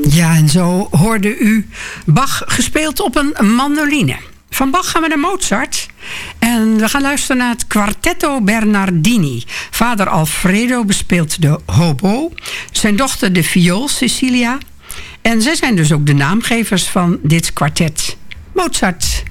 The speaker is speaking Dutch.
Ja, en zo hoorde u Bach gespeeld op een mandoline. Van Bach gaan we naar Mozart. En we gaan luisteren naar het Quartetto Bernardini. Vader Alfredo bespeelt de hobo. Zijn dochter de viool, Cecilia. En zij zijn dus ook de naamgevers van dit kwartet. Mozart.